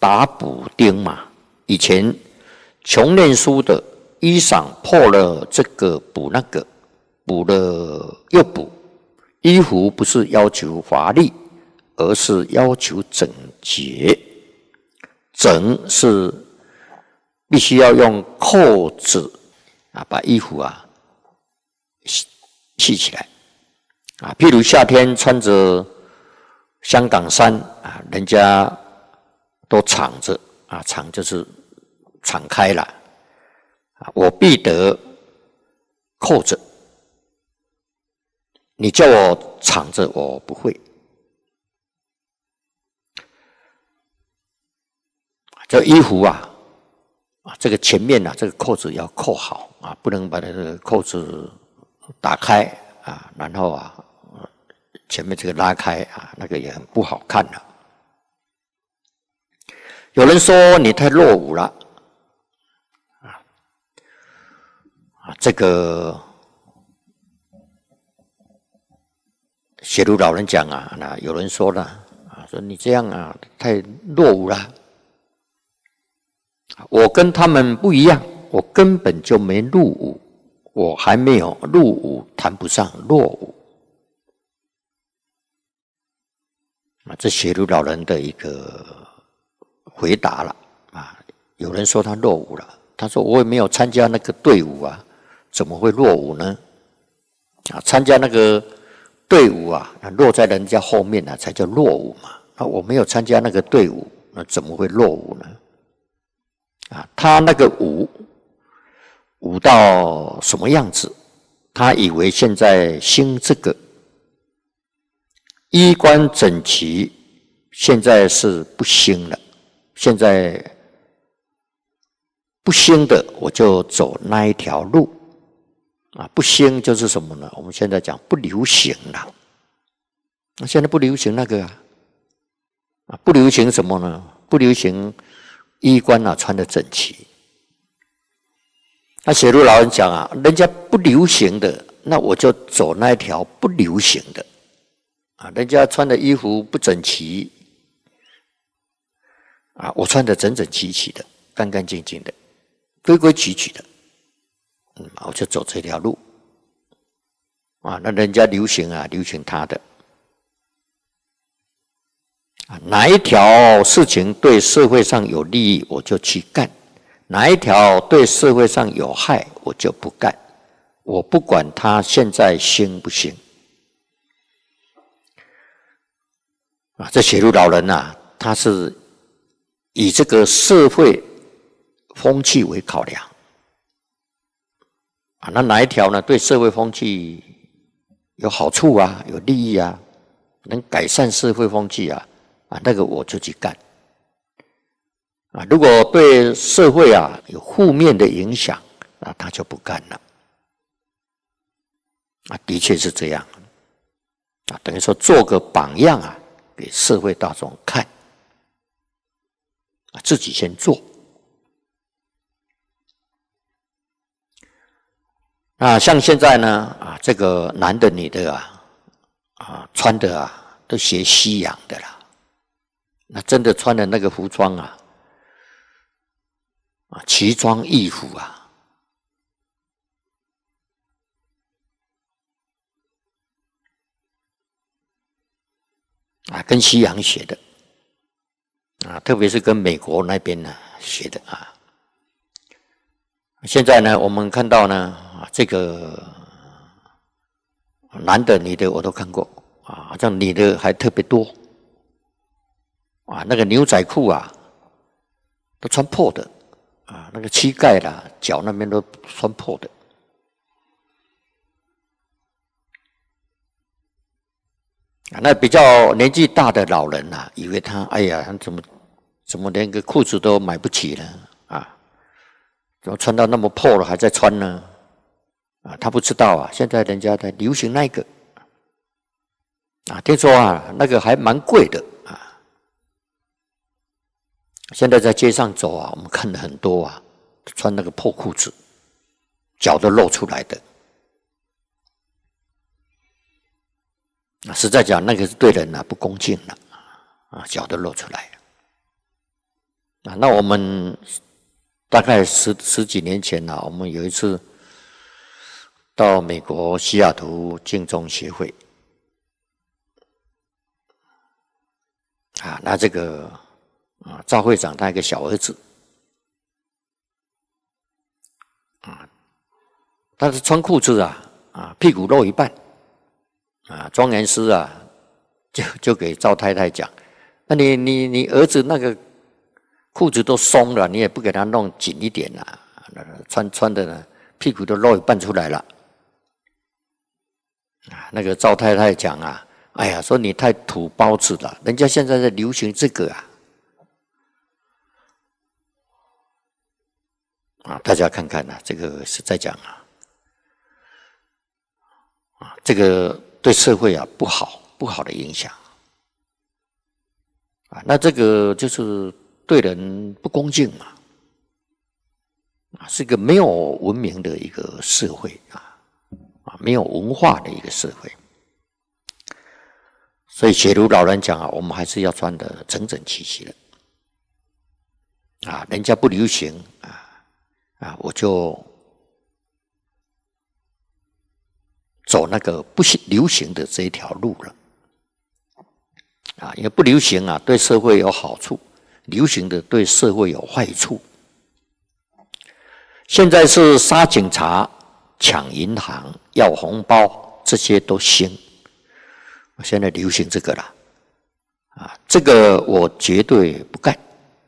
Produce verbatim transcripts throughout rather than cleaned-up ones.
打补丁嘛。以前穷念书的，衣裳破了这个补那个，补了又补。衣服不是要求华丽，而是要求整洁。整是必须要用扣子啊，把衣服啊系起来啊。譬如夏天穿着香港衫啊，人家都敞着啊，敞就是敞开了啊，我必得扣着。你叫我敞着，我不会。这衣服啊，啊，这个前面啊，这个扣子要扣好啊，不能把这个扣子打开啊，然后啊，前面这个拉开啊，那个也很不好看了。有人说你太落伍了啊，啊，这个。写如老人讲啊，那有人说了啊，说你这样啊太落伍了。我跟他们不一样，我根本就没入伍，我还没有入伍，谈不上落伍。啊，这写如老人的一个回答了啊。有人说他落伍了，他说我也没有参加那个队伍啊，怎么会落伍呢？啊，参加那个。队伍啊，落在人家后面啊，才叫落伍嘛。啊，我没有参加那个队伍，那怎么会落伍呢？啊，他那个舞舞到什么样子？他以为现在兴这个衣冠整齐，现在是不兴了。现在不兴的，我就走那一条路。啊，不兴就是什么呢？我们现在讲不流行了。那现在不流行那个啊，啊，不流行什么呢？不流行衣冠啊穿得整齐。那写如老人讲啊，人家不流行的，那我就走那一条不流行的。啊，人家穿的衣服不整齐，啊，我穿得整整齐齐的，干干净净的，规规矩矩的。嗯，我就走这条路啊。那人家流行啊，流行他的啊，哪一条事情对社会上有利益，我就去干；哪一条对社会上有害，我就不干。我不管他现在兴不兴啊。这写如老人啊，他是以这个社会风气为考量。啊，那哪一条呢？对社会风气有好处啊，有利益啊，能改善社会风气啊，啊，那个我就去干。啊，如果对社会啊有负面的影响，啊，他就不干了。啊，的确是这样。啊，等于说做个榜样啊，给社会大众看。啊，自己先做。啊，像现在呢，啊，这个男的、女的啊，啊，穿的啊，都学西洋的啦。那真的穿的那个服装啊，啊，奇装异服啊，啊，跟西洋学的，啊，特别是跟美国那边呢学的啊。现在呢，我们看到呢，这个男的、女的我都看过啊，好像女的还特别多啊。那个牛仔裤啊，都穿破的啊，那个膝盖啦、脚那边都穿破的。啊，那比较年纪大的老人啊，以为他哎呀，他怎么怎么连个裤子都买不起呢？啊，怎么穿到那么破了还在穿呢？啊，他不知道啊，现在人家在流行那个啊，听说啊，那个还蛮贵的啊。现在在街上走啊，我们看了很多啊，穿那个破裤子，脚都露出来的。实在讲，那个是对人啊不恭敬了啊，脚都露出来了。 啊，那我们大概十十几年前啊，我们有一次到美国西雅图敬宗协会啊，那这个啊赵会长他一个小儿子啊，他是穿裤子啊啊屁股露一半啊，庄严师啊就就给赵太太讲，那你你你儿子那个裤子都松了，你也不给他弄紧一点啊，穿穿的呢屁股都露一半出来了。啊，那个赵太太讲啊，哎呀，说你太土包子了，人家现在在流行这个啊，啊，大家看看呐、啊，这个是在讲啊，啊，这个对社会啊不好，不好的影响，啊，那这个就是对人不恭敬嘛，啊，是一个没有文明的一个社会啊。啊，没有文化的一个社会，所以写如老人讲啊，我们还是要穿得整整齐齐的。啊，人家不流行啊啊，我就走那个不流行的这一条路了。啊，因为不流行啊，对社会有好处；流行的对社会有坏处。现在是杀警察、抢银行、要红包，这些都兴。现在流行这个了，啊，这个我绝对不干。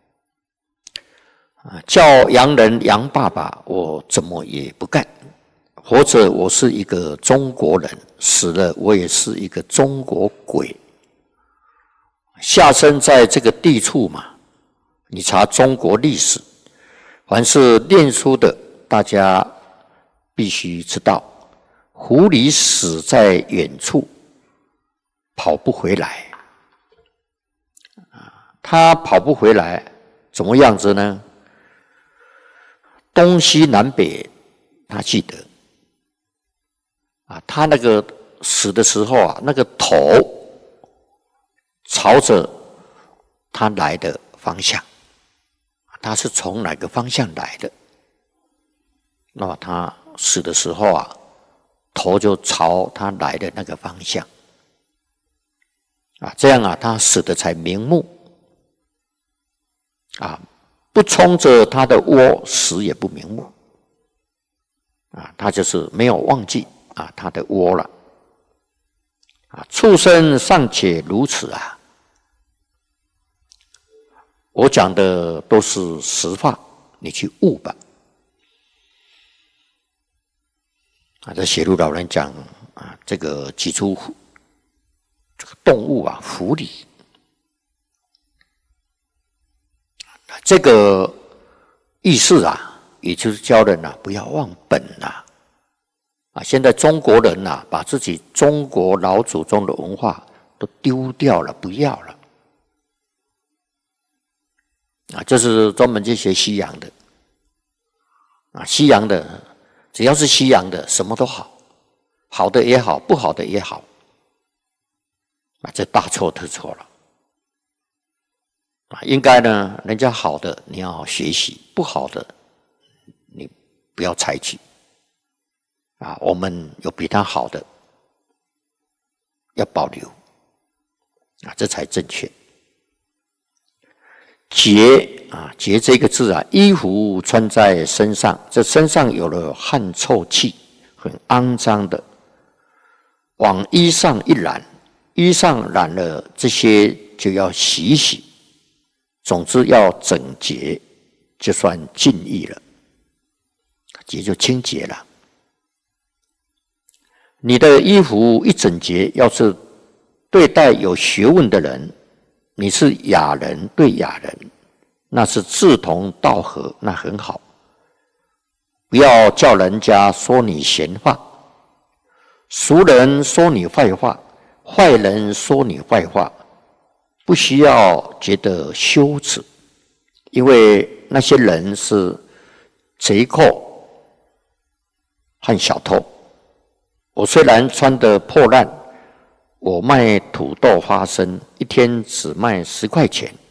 啊，叫洋人洋爸爸，我怎么也不干。或者我是一个中国人，死了我也是一个中国鬼。下生在这个地处嘛，你查中国历史，凡是念书的，大家必须知道，狐狸死在远处，跑不回来。他跑不回来，怎么样子呢？东西南北，他记得。啊，他那个死的时候啊，那个头朝着他来的方向，他是从哪个方向来的？那么他死的时候啊，头就朝他来的那个方向，啊，这样啊，他死的才瞑目，啊，不冲着他的窝死也不瞑目，啊，他就是没有忘记啊他的窝了，啊，畜生尚且如此啊，我讲的都是实话，你去悟吧。啊，这写入老人讲啊，这个几出这个动物啊，狐狸，这个意思啊，也就是教人啊，不要忘本啊。啊，现在中国人呐、啊，把自己中国老祖宗的文化都丢掉了，不要了。啊，就是专门去学西洋的。啊，西洋的。只要是西洋的，什么都好，好的也好，不好的也好，啊，这大错特错了。啊，应该呢，人家好的你要学习，不好的你不要采取。啊，我们有比他好的，要保留，啊，这才正确。洁啊，洁这个字啊，衣服穿在身上，这身上有了汗臭气，很肮脏的，往衣上一染，衣上染了这些就要洗一洗，总之要整洁，就算净意了，洁就清洁了。你的衣服一整洁，要是对待有学问的人，你是雅人对雅人，那是志同道合，那很好。不要叫人家说你闲话，熟人说你坏话，坏人说你坏话，不需要觉得羞耻，因为那些人是贼寇和小偷。我虽然穿得破烂，我卖土豆花生，一天只卖十块钱。